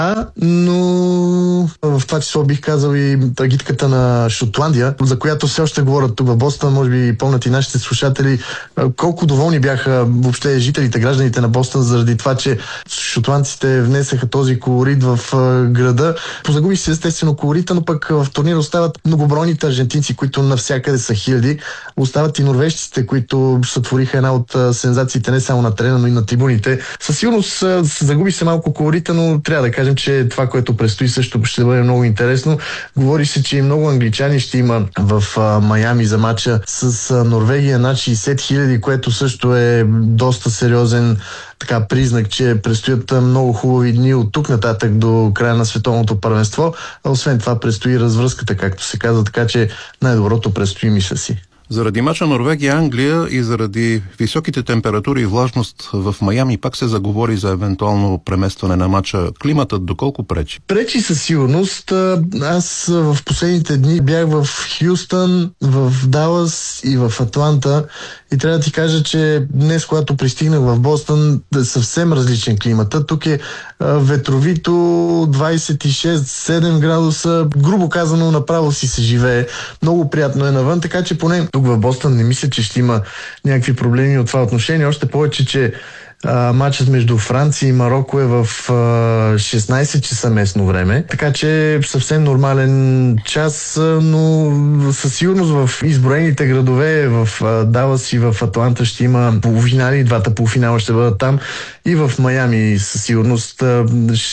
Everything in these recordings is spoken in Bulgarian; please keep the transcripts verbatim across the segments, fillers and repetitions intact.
но в това число бих казал и трагедията на Шотландия, за която все още говорят тук в Бостън, може би помнят и нашите слушатели, колко доволни бяха въобще жителите, гражданите на Бостън заради това, че шотландците внесаха този колорит в града. Позагуби се естествено колорита, но пък в турнира остават многобройните аржентинци, които навсякъде са хиляди. Остават и норвежците, които сътвориха една от сензациите не само на терена, но и на трибуните. Със сигурност загуби се малко колорита, но трябва да кажем, че това, което предстои, също ще бъде много интересно. Говори се, че и много англичани ще има в а, Майами за матча с а, Норвегия над шейсет хиляди, което също е доста сериозен така признак, че предстоят много хубави дни от тук нататък до края на световното първенство. А освен това предстои развръзката, както се казва, така че най-доброто предстои, мисля си. Заради мача Норвегия-Англия и заради високите температури и влажност в Майами пак се заговори за евентуално преместване на мача. Климатът доколко пречи? Пречи със сигурност. Аз в последните дни бях в Хюстън, в Далас и в Атланта и трябва да ти кажа, че днес, когато пристигнах в Бостън, е съвсем различен климата. Тук е ветровито, двайсет и шест седем градуса, грубо казано направо си се живее. Много приятно е навън, така че поне тук в Бостън не мисля, че ще има някакви проблеми от това отношение. Още повече, че а, матчът между Франция и Мароко е в а, шестнайсет часа местно време, така че съвсем нормален час, но със сигурност в изброените градове в а, Далас и в Атланта ще има полуфинали, двата полуфинала ще бъдат там и в Майами със сигурност а,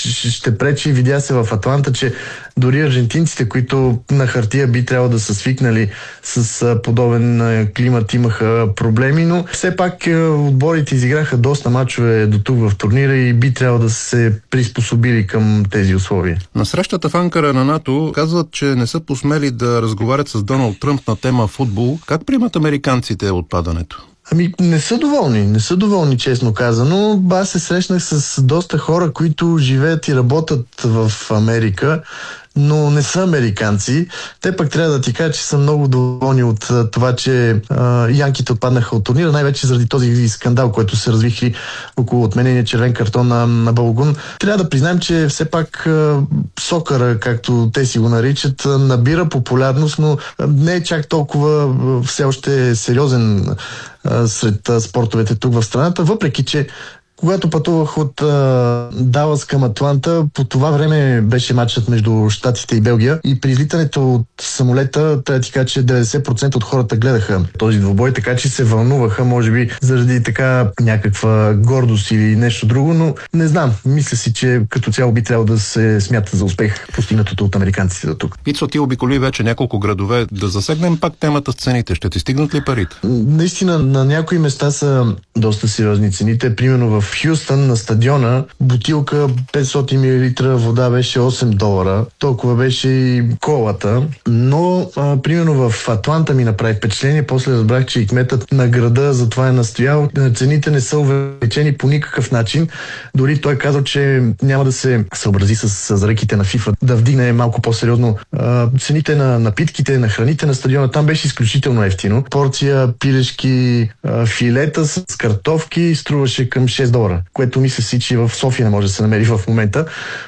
ще пречи. Видя се в Атланта, че дори аржентинците, които на хартия би трябвало да са свикнали с а, подобен а, климат, имаха проблеми, но все пак а, отборите изиграха доста мачове до тук в турнира и би трябвало да се приспособили към тези условия. На срещата в Анкара на НАТО казват, че не са посмели да разговарят с Доналд Тръмп на тема футбол. Как приемат американците отпадането? Ами не са доволни, не са доволни, честно казано. Аз се срещнах с доста хора, които живеят и работят в Америка, но не са американци. Те пък трябва да ти кажа, че са много доволни от това, че а, янките отпаднаха от турнира, най-вече заради този скандал, който се развихри около отменения червен картон на, на Балгун. Трябва да признаем, че все пак а, сокъра, както те си го наричат, набира популярност, но не е чак толкова а, все още сериозен а, сред а, спортовете тук в страната, въпреки че когато пътувах от а, Далас към Атланта, по това време беше матчът между Щатите и Белгия и при излитането от самолета, трябва да ти кажа, че деветдесет процента от хората гледаха този двубой, така че се вълнуваха, може би заради така някаква гордост или нещо друго, но не знам. Мисля си, че като цяло би трябвало да се смята за успех постигнатото от американците до тук. Пицо, ти обиколи вече няколко градове. Да засегнем пак темата с цените. Ще ти стигнат ли парите? Наистина, на някои места са доста сериозни цените. Примерно в Хюстън на стадиона бутилка петстотин милилитра вода беше осем долара. Толкова беше и колата. Но, а, примерно в Атланта ми направи впечатление. После разбрах, че и кметът на града за това е настоял. Цените не са увеличени по никакъв начин. Дори той казал, че няма да се съобрази с, с заръките на фифа, да вдигне малко по-сериозно а, цените на напитките, на храните на стадиона. Там беше изключително ефтино. Порция пилешки а, филета с картофки струваше към шест долара, което мисля си, че в София не може да се намери в момента.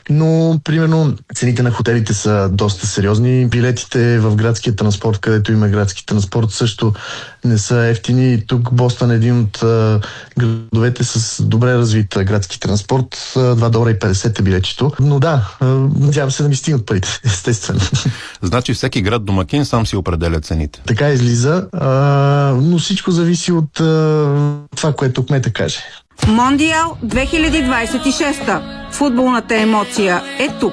Но, примерно, цените на хотелите са доста сериозни. Билетите в градския транспорт, където има градски транспорт, също не са ефтини. Тук Бостън е един от а, градовете с добре развит градски транспорт. два долара и петдесет е билетчето. Но да, а, надявам се да ми стигнат парите, естествено. Значи всеки град домакин сам си определя цените. Така излиза, а, но всичко зависи от а, това, което кмета каже. Мондиал две хиляди двайсет и шеста. Футболната емоция е тук.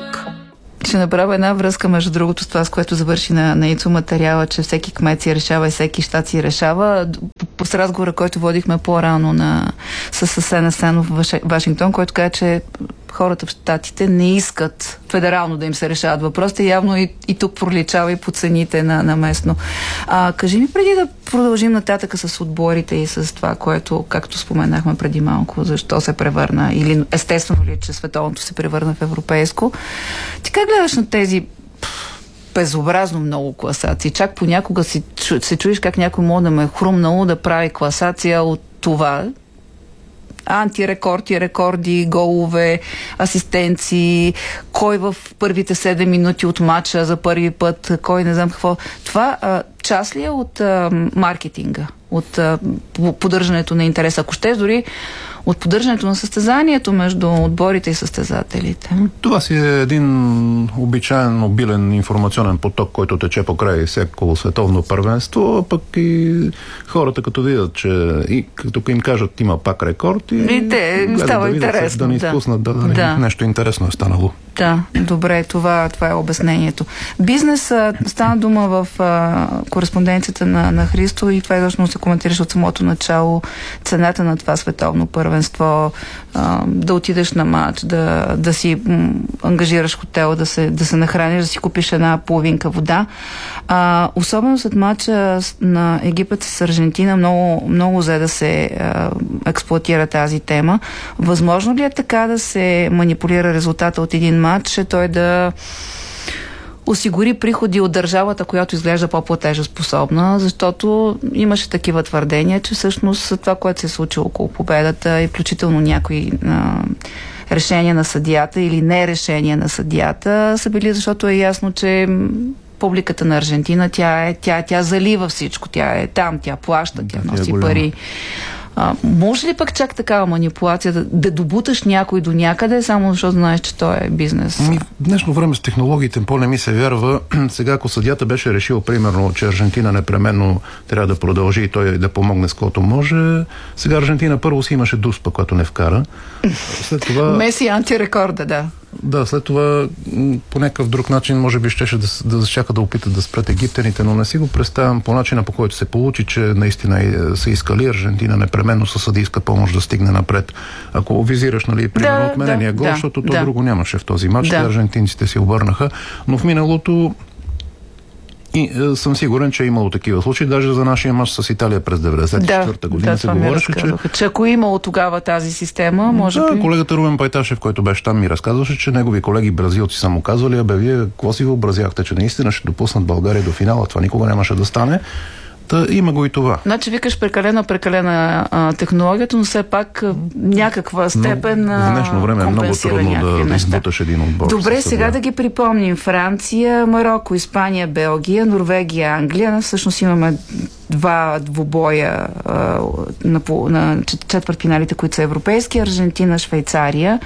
Ще направя една връзка, между другото, с това, с което завърши на, на ИЦУ материала, че всеки кмет си решава и всеки щат си решава. С разговора, който водихме по-рано на, с Асен Асен в Вашингтон, който каза, че хората в щатите не искат федерално да им се решават въпросите. Явно и, и тук проличава и по цените на, на местно. А, кажи ми, преди да продължим нататъка с отборите и с това, което, както споменахме преди малко, защо се превърна, или естествено ли, че световното се превърна в европейско. Ти как гледаш на тези безобразно много класации? Чак понякога си, се чуеш как някой може да ме е хрумнало да прави класация от това, антирекорди, рекорди, голове, асистенции, кой в първите седем минути от матча за първи път, кой не знам какво. Това а, част ли е от а, маркетинга, от а, поддържането на интерес? Ако ще, дори от поддържането на състезанието между отборите и състезателите. Това си е един обичайен, обилен информационен поток, който тече покрай всяко световно първенство, а пък и хората като видят, че и като им кажат има пак рекорд и, и те става да интересно. Да ни изпуснат, да, да, да. Нещо интересно е станало. Да, добре, това, това е обяснението. Бизнес, стана дума в а, кореспонденцията на, на Христо и това е точно се коментираш от самото начало, цената на това световно първенство, а, да отидеш на матч, да, да си м, ангажираш хотел, да се, да се нахраниш, да си купиш една половинка вода. А, особено след матча на Египет с Аржентина, много, много взе да се а, експлоатира тази тема. Възможно ли е така да се манипулира резултата от един матч, че той да осигури приходи от държавата, която изглежда по-платежоспособна, защото имаше такива твърдения, че всъщност това, което се е случило около победата и включително някои а, решения на съдията или не решения на съдията са били, защото е ясно, че публиката на Аржентина, тя, е, тя, тя залива всичко, тя е там, тя плаща, тя да, носи тя е пари. А, може ли пък чак такава манипулация да, да добуташ някой до някъде, само защото знаеш, че той е бизнес? Ми, в днешно време с технологиите по-не ми се вярва. Сега, ако съдията беше решил, примерно, че Аржентина непременно трябва да продължи и той да помогне с което може, сега Аржентина първо си имаше дуспа, която не вкара. След това... Меси антирекорда, да. Да, след това по някакъв друг начин може би щеше да, да зачака да опитат да спрат египтяните, но не си го представям по начина, по който се получи, че наистина се искали Аржентина непременно със съдийска помощ да стигне напред. Ако визираш, нали, примерно да, отменения да, гол, да, защото да. то друго нямаше в този матч, да. аржентинците си обърнаха, но в миналото и е, съм сигурен, че е имало такива случаи. Даже за нашия мач с Италия през деветдесет и четвърта да, година да, се говореше, че... че ако е имало тогава тази система, може да, би... колегата Румен Пайташев, който беше там, ми разказваше, че негови колеги бразилци са му казвали, абе, вие какво си въобразяхте, че наистина ще допуснат България до финала, това никога нямаше да стане. Та, има го и това. Значи викаш прекалена, прекалена а, технологията, но все пак а, някаква степен но в днешно време е много трудно да, да избуташ един отбор. Добре, сега да ги припомним. Франция, Марокко, Испания, Белгия, Норвегия, Англия. Всъщност имаме два двубоя а, на, на четвъртфиналите, които са европейски. Аржентина, Швейцария.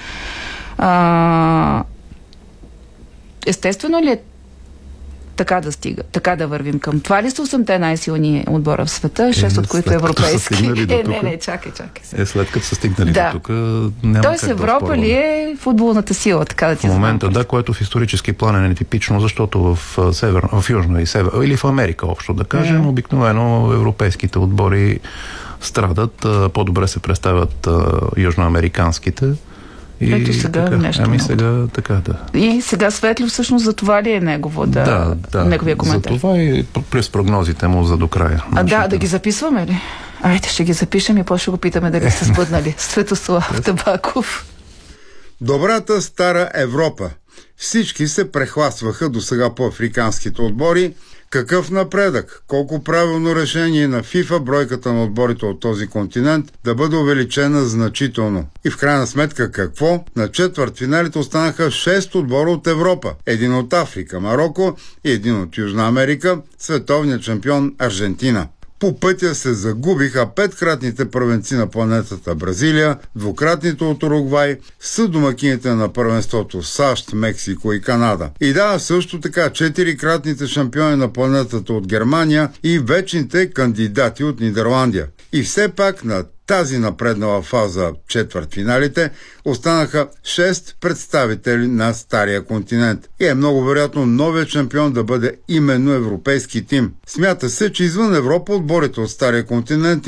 А, естествено ли е така да стига, така да вървим към това ли са осемте най-силни отбора в света, шест от които европейски? Е, не, не, чакай, чакай. Е, след като са стигнали да. до тук, няма Тоест как Европа да ли е футболната сила, така да ти в момента, знам? да, което в исторически план е нетипично, защото в север, в Южна и Север, или в Америка общо да кажем, mm. обикновено европейските отбори страдат, по-добре се представят южноамериканските. И ето сега така, нещо ами много. сега така, да. И сега Светло всъщност за това ли е негово, да, да, да, неговия коментар? За това и през прогнозите му за до края. А да, да ги записваме ли? Айде, ще ги запишем и после ще го питаме дали сте сбъднали. Светослав Табаков. Добрата стара Европа. Всички се прехласваха до сега по африканските отбори. Какъв напредък? Колко правилно решение на ФИФА бройката на отборите от този континент да бъде увеличена значително. И в крайна сметка какво? На четвъртфиналите останаха шест отбора от Европа. Един от Африка, Марокко и един от Южна Америка, световният шампион Аржентина. По пътя се загубиха петкратните първенци на планетата Бразилия, двукратните от Уругвай, съдомакините на първенството САЩ, Мексико и Канада. И да, също така четирикратните шампиони на планетата от Германия и вечните кандидати от Нидерландия. И все пак на тази напреднала фаза четвъртфиналите останаха шест представители на стария континент. И е много вероятно новият шампион да бъде именно европейски тим. Смята се, че извън Европа отборите от стария континент